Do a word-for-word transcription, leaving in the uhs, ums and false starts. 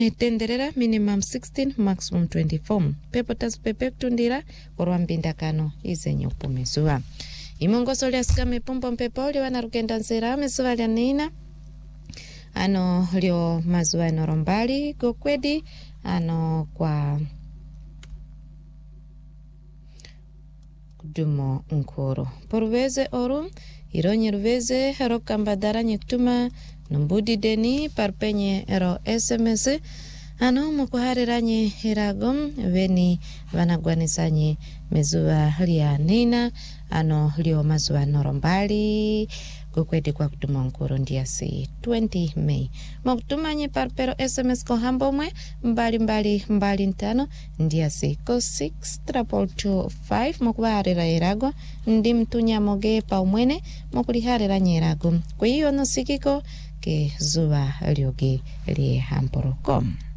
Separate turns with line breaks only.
tenderera minimum sixteen maximum twenty-four pepo taspepe tundira korwa mbindakano izenye upumizua imongoso lya skame pompo mpepo lyo wanarugenda nsera mesuva lya nina ano lyo mazuwa enorombali gokwedi ano kwa kudumo nkoro porveze oru ironye ruveze hero kambadara nyekutuma numbudi deni parpenye ero sms ano mukuhariranye iragom veni vanagwanisanye mezuwa lya nina ano lyo mazuwa norombali gokwedi kwa kutuma nkoro ndiasi twenty May mokutumanye parpero sms ko hambomwe mbali mbali mbali ntano ndiasi ko six triple two five mokuharira irago ndi mtunyamoge pa umwene mokuliharira nyirago kwa hiyo no sikiko ke zuwa lyoge li hamporoko.